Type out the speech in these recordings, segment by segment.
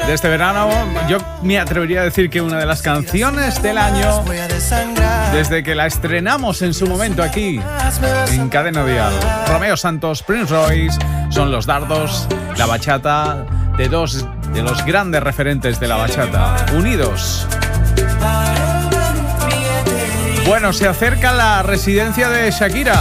de este verano. Yo me atrevería a decir que una de las canciones del año, desde que la estrenamos en su momento aquí en Cadena Dial. Romeo Santos, Prince Royce, son los dardos, la bachata de dos de los grandes referentes de la bachata, unidos. Bueno, se acerca la residencia de Shakira.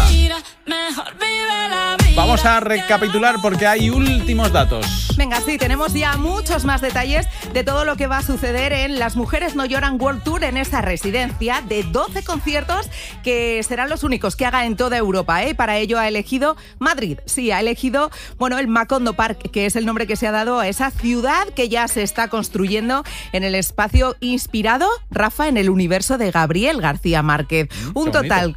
Vamos a recapitular porque hay últimos datos. Venga, sí, tenemos ya muchos más detalles de todo lo que va a suceder en Las Mujeres No Lloran World Tour, en esa residencia de 12 conciertos que serán los únicos que haga en toda Europa, ¿eh? Para ello ha elegido Madrid. Sí, ha elegido, el Macondo Park, que es el nombre que se ha dado a esa ciudad que ya se está construyendo en el espacio inspirado, Rafa, en el universo de Gabriel García Márquez. Un total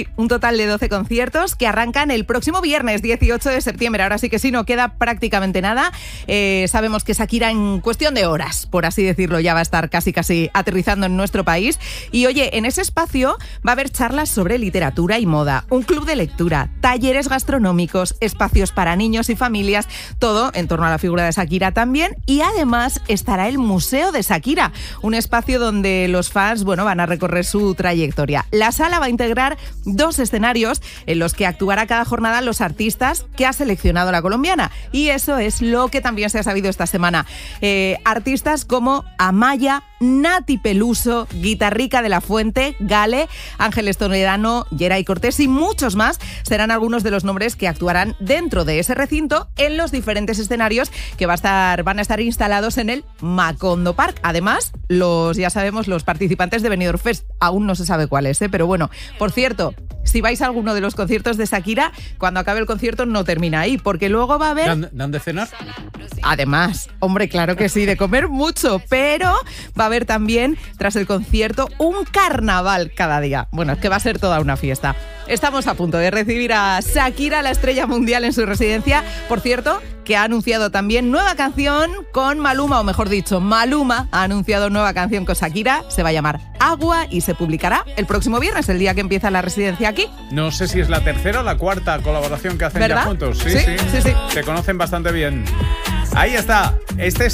de 12 conciertos que arrancan el próximo viernes 18 de septiembre. Ahora sí que sí, no queda prácticamente nada. Sabemos que Shakira en cuestión de horas, por así decirlo, ya va a estar casi aterrizando en nuestro país. Y oye, en ese espacio va a haber charlas sobre literatura y moda, un club de lectura, talleres gastronómicos, espacios para niños y familias, todo en torno a la figura de Shakira también. Y además estará el Museo de Shakira, un espacio donde los fans, van a recorrer su trayectoria. La sala va a integrar 2 escenarios en los que actuará cada jornada los artistas que ha seleccionado la colombiana. Y eso es lo que también se ha sabido esta semana. Artistas como Amaya, Nati Peluso, Guitarrica de la Fuente, Gale, Ángeles Toledano, Yeray Cortés y muchos más serán algunos de los nombres que actuarán dentro de ese recinto en los diferentes escenarios que van a estar instalados en el Macondo Park. Además, ya sabemos, los participantes de Benidorm Fest, aún no se sabe cuáles, pero bueno, por cierto, si vais a alguno de los conciertos de Shakira, cuando acabe el concierto no termina ahí, porque luego va a haber... ¿Dan de cenar? Además, hombre, claro que sí, de comer mucho, pero va a haber también, tras el concierto, un carnaval cada día. Bueno, es que va a ser toda una fiesta. Estamos a punto de recibir a Shakira, la estrella mundial, en su residencia. Por cierto, que ha anunciado también nueva canción con Maluma, o mejor dicho, Maluma ha anunciado nueva canción con Shakira. Se va a llamar Agua y se publicará el próximo viernes, el día que empieza la residencia aquí. No sé si es la tercera o la cuarta colaboración que hacen, ¿verdad?, ya juntos. Sí. Se conocen bastante bien. Ahí está. Este es